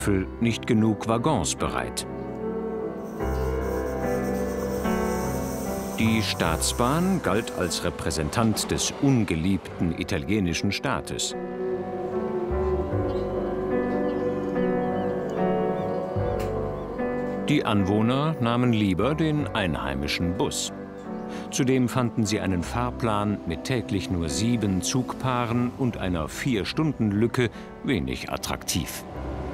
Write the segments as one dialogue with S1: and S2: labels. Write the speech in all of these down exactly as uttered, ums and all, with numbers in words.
S1: nicht genug Waggons bereit. Die Staatsbahn galt als Repräsentant des ungeliebten italienischen Staates. Die Anwohner nahmen lieber den einheimischen Bus. Zudem fanden sie einen Fahrplan mit täglich nur sieben Zugpaaren und einer Vier-Stunden-Lücke wenig attraktiv.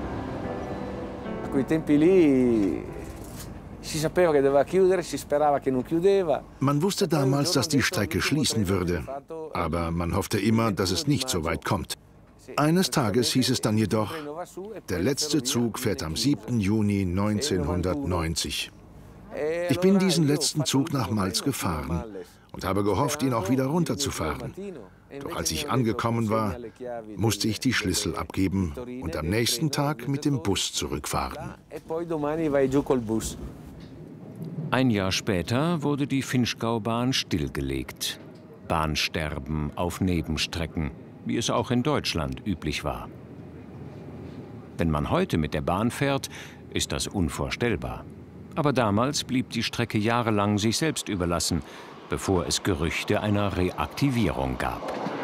S2: Man wusste damals, dass die Strecke schließen würde, aber man hoffte immer, dass es nicht so weit kommt. Eines Tages hieß es dann jedoch, der letzte Zug fährt am siebten Juni neunzehnhundertneunzig. Ich bin diesen letzten Zug nach Malz gefahren und habe gehofft, ihn auch wieder runterzufahren. Doch als ich angekommen war, musste ich die Schlüssel abgeben und am nächsten Tag mit dem Bus zurückfahren.
S1: Ein Jahr später wurde die Vinschgaubahn stillgelegt. Bahnsterben auf Nebenstrecken, wie es auch in Deutschland üblich war. Wenn man heute mit der Bahn fährt, ist das unvorstellbar. Aber damals blieb die Strecke jahrelang sich selbst überlassen, bevor es Gerüchte einer Reaktivierung gab.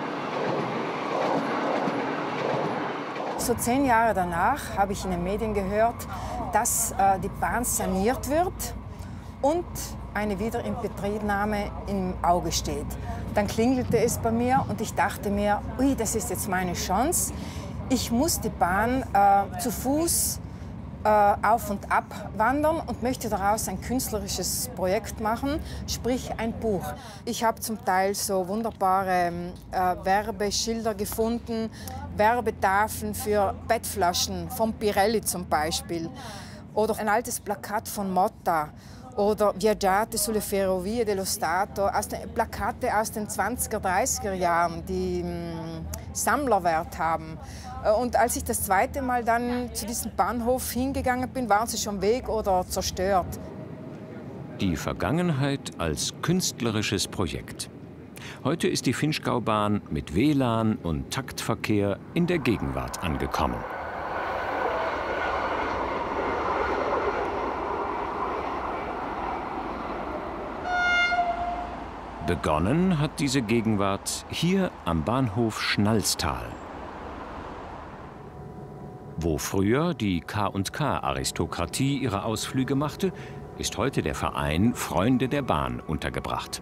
S3: So zehn Jahre danach habe ich in den Medien gehört, dass äh, die Bahn saniert wird und eine Wiederinbetriebnahme im Auge steht. Dann klingelte es bei mir und ich dachte mir, ui, das ist jetzt meine Chance. Ich muss die Bahn äh, zu Fuß äh, auf und ab wandern und möchte daraus ein künstlerisches Projekt machen, sprich ein Buch. Ich habe zum Teil so wunderbare äh, Werbeschilder gefunden, Werbetafeln für Bettflaschen von Pirelli zum Beispiel oder ein altes Plakat von Motta. Oder Viaggiate sulle Ferrovie dello Stato, aus den, Plakate aus den zwanziger, dreißiger Jahren, die mh, Sammlerwert haben. Und als ich das zweite Mal dann zu diesem Bahnhof hingegangen bin, waren sie schon weg oder zerstört.
S1: Die Vergangenheit als künstlerisches Projekt. Heute ist die Vinschgaubahn mit W L A N und Taktverkehr in der Gegenwart angekommen. Begonnen hat diese Gegenwart hier am Bahnhof Schnalztal. Wo früher die K und K-Aristokratie ihre Ausflüge machte, ist heute der Verein Freunde der Bahn untergebracht.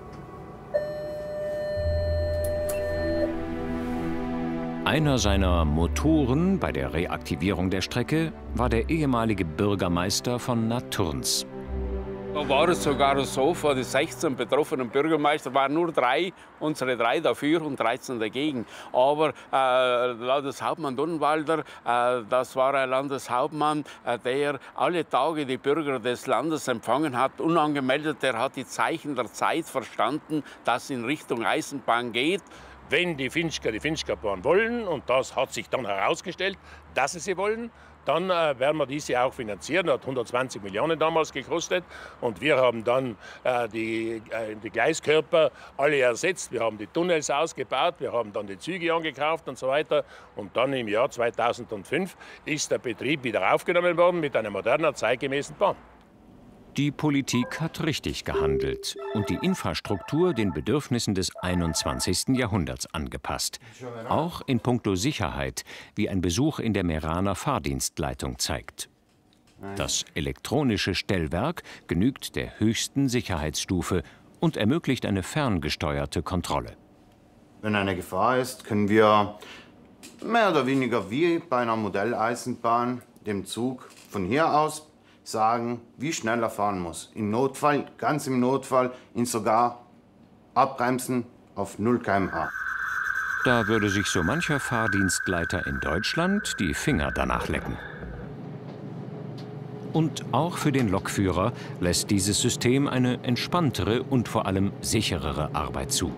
S1: Einer seiner Motoren bei der Reaktivierung der Strecke war der ehemalige Bürgermeister von Naturns.
S4: Da war es sogar so, von den sechzehn betroffenen Bürgermeistern waren nur drei, unsere drei dafür und dreizehn dagegen. Aber äh, Landeshauptmann Dunnwalder, äh, das war ein Landeshauptmann, äh, der alle Tage die Bürger des Landes empfangen hat, unangemeldet. Der hat die Zeichen der Zeit verstanden, dass in Richtung Eisenbahn geht.
S5: Wenn die Vinschker die Vinschgaubahn wollen, und das hat sich dann herausgestellt, dass sie sie wollen, dann äh, werden wir diese auch finanzieren. Das hat hundertzwanzig Millionen damals gekostet. Und wir haben dann äh, die, äh, die Gleiskörper alle ersetzt. Wir haben die Tunnels ausgebaut, wir haben dann die Züge angekauft und so weiter. Und dann im Jahr zweitausendfünf ist der Betrieb wieder aufgenommen worden mit einer modernen, zeitgemäßen Bahn.
S1: Die Politik hat richtig gehandelt und die Infrastruktur den Bedürfnissen des einundzwanzigsten Jahrhunderts angepasst. Auch in puncto Sicherheit, wie ein Besuch in der Meraner Fahrdienstleitung zeigt. Das elektronische Stellwerk genügt der höchsten Sicherheitsstufe und ermöglicht eine ferngesteuerte Kontrolle.
S6: Wenn eine Gefahr ist, können wir mehr oder weniger wie bei einer Modelleisenbahn dem Zug von hier aus sagen, wie schnell er fahren muss. Im Notfall, ganz im Notfall, ihn sogar abbremsen auf null Kilometer pro Stunde.
S1: Da würde sich so mancher Fahrdienstleiter in Deutschland die Finger danach lecken. Und auch für den Lokführer lässt dieses System eine entspanntere und vor allem sicherere Arbeit zu.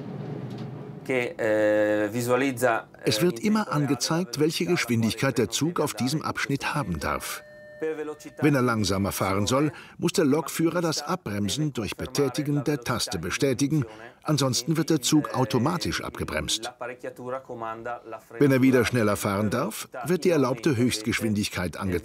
S2: Es wird immer angezeigt, welche Geschwindigkeit der Zug auf diesem Abschnitt haben darf. Wenn er langsamer fahren soll, muss der Lokführer das Abbremsen durch Betätigen der Taste bestätigen, ansonsten wird der Zug automatisch abgebremst. Wenn er wieder schneller fahren darf, wird die erlaubte Höchstgeschwindigkeit angezeigt.